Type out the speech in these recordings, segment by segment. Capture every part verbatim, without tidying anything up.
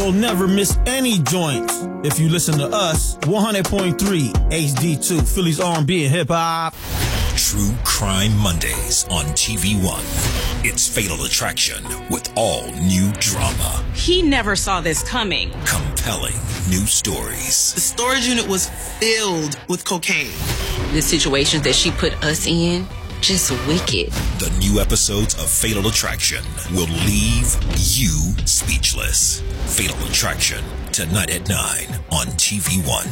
you'll never miss any joints if you listen to us. one hundred point three H D two, Philly's R and B and hip hop. True Crime Mondays on T V one. It's Fatal Attraction with all new drama. He never saw this coming. Compelling new stories. The storage unit was filled with cocaine. The situations that she put us in, just wicked. The new episodes of Fatal Attraction will leave you speechless. Fatal Attraction, tonight at nine on T V one.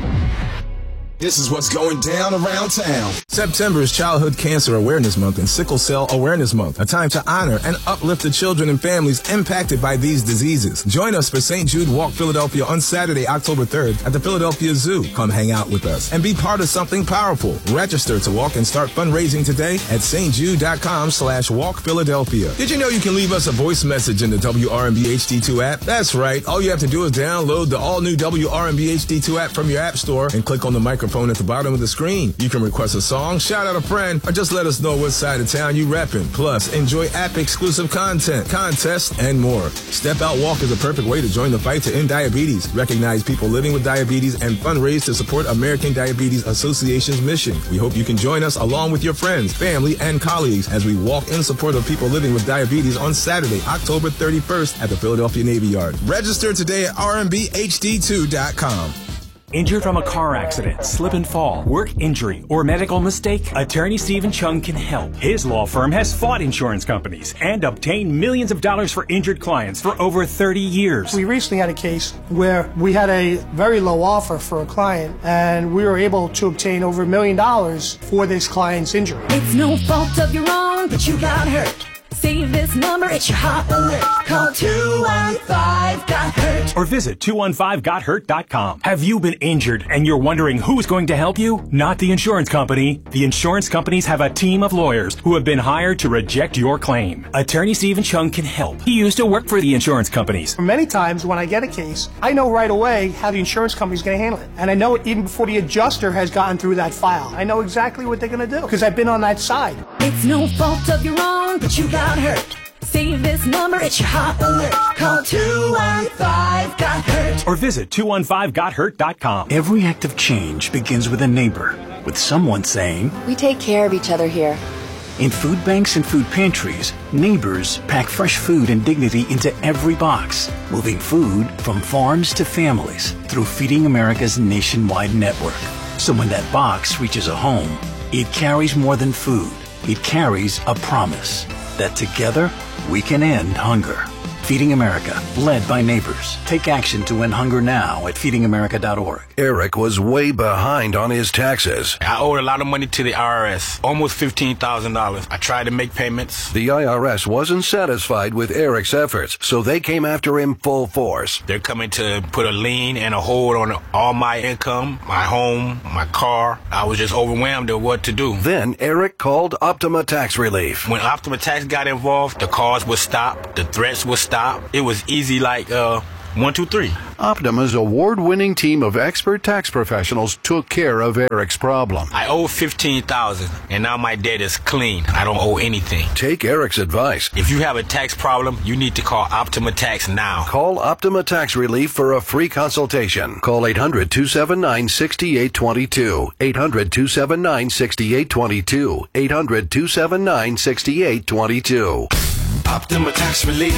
This is what's going down around town. September is Childhood Cancer Awareness Month and Sickle Cell Awareness Month, a time to honor and uplift the children and families impacted by these diseases. Join us for Saint Jude Walk Philadelphia on Saturday, October third at the Philadelphia Zoo. Come hang out with us and be part of something powerful. Register to walk and start fundraising today at stjude.com slash walk Philadelphia. Did you know you can leave us a voice message in the W R M B H D two app? That's right. All you have to do is download the all-new W R M B H D two app from your app store and click on the microphone at the bottom of the screen. You can request a song, shout out a friend, or just let us know what side of town you reppin'. Plus, enjoy app-exclusive content, contests, and more. Step Out Walk is a perfect way to join the fight to end diabetes, recognize people living with diabetes, and fundraise to support American Diabetes Association's mission. We hope you can join us along with your friends, family, and colleagues as we walk in support of people living with diabetes on Saturday, October thirty-first at the Philadelphia Navy Yard. Register today at r m b h d two dot com. Injured from a car accident, slip and fall, work injury, or medical mistake? Attorney Stephen Chung can help. His law firm has fought insurance companies and obtained millions of dollars for injured clients for over thirty years. We recently had a case where we had a very low offer for a client, and we were able to obtain over a million dollars for this client's injury. It's no fault of your own, but you got hurt. Save this number, it's your hot alert. Call two one five, got hurt. Or visit two one five got hurt dot com. Have you been injured and you're wondering who's going to help you? Not the insurance company. The insurance companies have a team of lawyers who have been hired to reject your claim. Attorney Stephen Chung can help. He used to work for the insurance companies. Many times when I get a case, I know right away how the insurance company's going to handle it. And I know it even before the adjuster has gotten through that file. I know exactly what they're going to do because I've been on that side. It's no fault of your own, but you got hurt. Save this number, it's your hot alert. Call two one five, got hurt. Or visit two one five got hurt dot com. Every act of change begins with a neighbor, with someone saying, "We take care of each other here." In food banks and food pantries, neighbors pack fresh food and dignity into every box, moving food from farms to families through Feeding America's nationwide network. So when that box reaches a home, it carries more than food. It carries a promise that together we can end hunger. Feeding America, led by neighbors. Take action to end hunger now at feeding america dot org. Eric was way behind on his taxes. I owed a lot of money to the I R S, almost fifteen thousand dollars. I tried to make payments. The I R S wasn't satisfied with Eric's efforts, so they came after him full force. They're coming to put a lien and a hold on all my income, my home, my car. I was just overwhelmed at what to do. Then Eric called Optima Tax Relief. When Optima Tax got involved, the calls would stop, the threats would stop. It was easy like uh, one, two, three. Optima's award-winning team of expert tax professionals took care of Eric's problem. I owe fifteen thousand dollars, and now my debt is clean. I don't owe anything. Take Eric's advice. If you have a tax problem, you need to call Optima Tax now. Call Optima Tax Relief for a free consultation. Call eight hundred, two seven nine, six eight two two. eight hundred, two seven nine, six eight two two. eight hundred, two seven nine, six eight two two. Optima Tax Relief.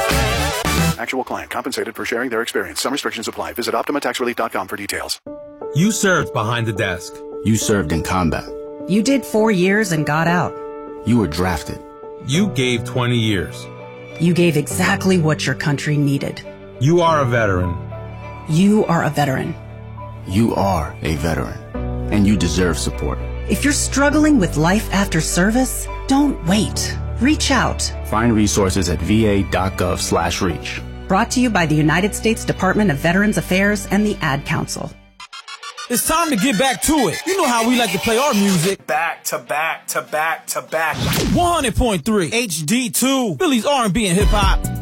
Actual client compensated for sharing their experience. Some restrictions apply. Visit optima tax relief dot com for details. You served behind the desk. You served in combat. You did four years and got out. You were drafted. You gave twenty years. You gave exactly what your country needed. You are a veteran. You are a veteran. You are a veteran. And you deserve support. If you're struggling with life after service, don't wait. Reach out. Find resources at v a dot gov slash reach. Brought to you by the United States Department of Veterans Affairs and the Ad Council. It's time to get back to it. You know how we like to play our music. Back to back to back to back. one hundred point three H D two, Philly's R and B and hip hop.